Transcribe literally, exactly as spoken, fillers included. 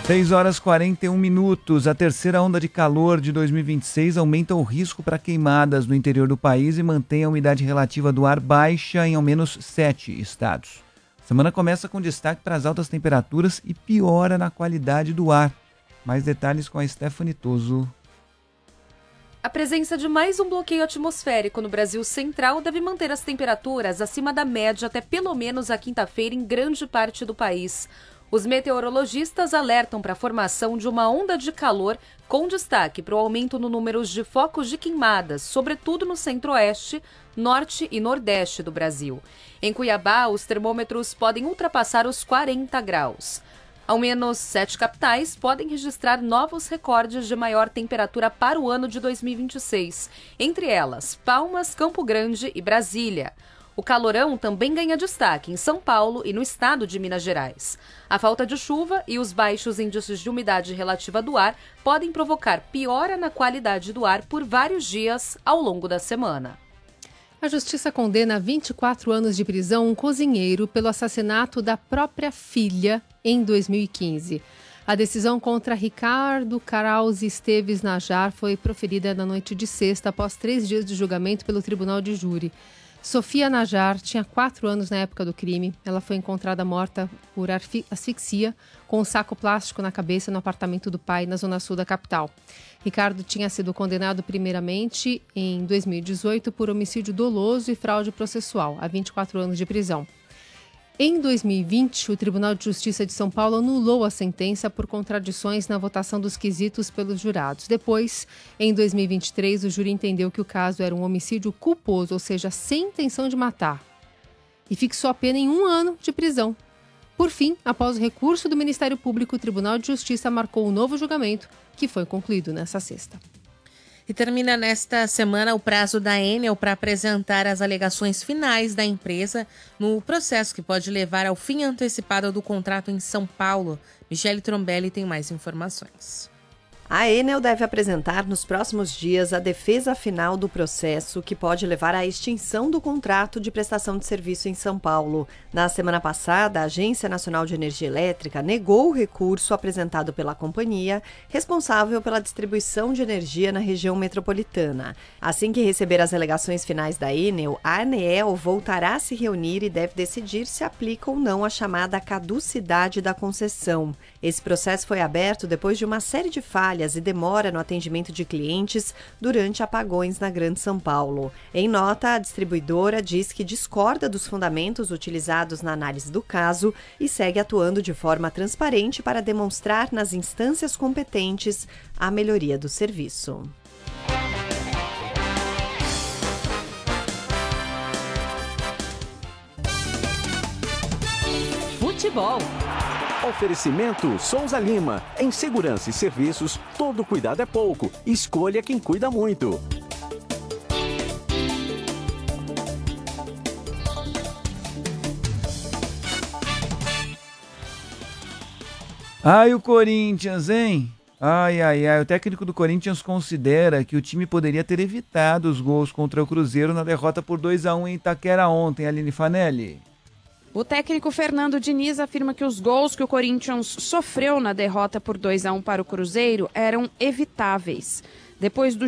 seis horas e quarenta e um minutos. A terceira onda de calor de dois mil e vinte e seis aumenta o risco para queimadas no interior do país e mantém a umidade relativa do ar baixa em ao menos sete estados. A semana começa com destaque para as altas temperaturas e piora na qualidade do ar. Mais detalhes com a Stephanie Toso. A presença de mais um bloqueio atmosférico no Brasil Central deve manter as temperaturas acima da média até pelo menos a quinta-feira em grande parte do país. Os meteorologistas alertam para a formação de uma onda de calor com destaque para o aumento no número de focos de queimadas, sobretudo no centro-oeste, norte e nordeste do Brasil. Em Cuiabá, os termômetros podem ultrapassar os quarenta graus. Ao menos sete capitais podem registrar novos recordes de maior temperatura para o ano de dois mil e vinte e seis, entre elas Palmas, Campo Grande e Brasília. O calorão também ganha destaque em São Paulo e no estado de Minas Gerais. A falta de chuva e os baixos índices de umidade relativa do ar podem provocar piora na qualidade do ar por vários dias ao longo da semana. A Justiça condena a vinte e quatro anos de prisão um cozinheiro pelo assassinato da própria filha em dois mil e quinze. A decisão contra Ricardo Krause Esteves Najar foi proferida na noite de sexta, após três dias de julgamento pelo Tribunal de Júri. Sofia Najar tinha quatro anos na época do crime. Ela foi encontrada morta por asfixia, com um saco plástico na cabeça no apartamento do pai, na zona sul da capital. Ricardo tinha sido condenado primeiramente em dois mil e dezoito por homicídio doloso e fraude processual, a vinte e quatro anos de prisão. Em dois mil e vinte, o Tribunal de Justiça de São Paulo anulou a sentença por contradições na votação dos quesitos pelos jurados. Depois, em dois mil e vinte e três, o júri entendeu que o caso era um homicídio culposo, ou seja, sem intenção de matar, e fixou a pena em um ano de prisão. Por fim, após o recurso do Ministério Público, o Tribunal de Justiça marcou um novo julgamento, que foi concluído nesta sexta. E termina nesta semana o prazo da Enel para apresentar as alegações finais da empresa no processo que pode levar ao fim antecipado do contrato em São Paulo. Michele Trombelli tem mais informações. A Enel deve apresentar nos próximos dias a defesa final do processo, que pode levar à extinção do contrato de prestação de serviço em São Paulo. Na semana passada, a Agência Nacional de Energia Elétrica negou o recurso apresentado pela companhia, responsável pela distribuição de energia na região metropolitana. Assim que receber as alegações finais da Enel, a ANEEL voltará a se reunir e deve decidir se aplica ou não a chamada caducidade da concessão. Esse processo foi aberto depois de uma série de falhas e demora no atendimento de clientes durante apagões na Grande São Paulo. Em nota, a distribuidora diz que discorda dos fundamentos utilizados na análise do caso e segue atuando de forma transparente para demonstrar nas instâncias competentes a melhoria do serviço. Futebol. Oferecimento Souza Lima. Em segurança e serviços, todo cuidado é pouco. Escolha quem cuida muito. Ai, o Corinthians, hein? Ai, ai, ai. O técnico do Corinthians considera que o time poderia ter evitado os gols contra o Cruzeiro na derrota por dois a um em Itaquera ontem, Aline Fanelli. O técnico Fernando Diniz afirma que os gols que o Corinthians sofreu na derrota por dois a um para o Cruzeiro eram evitáveis. Depois do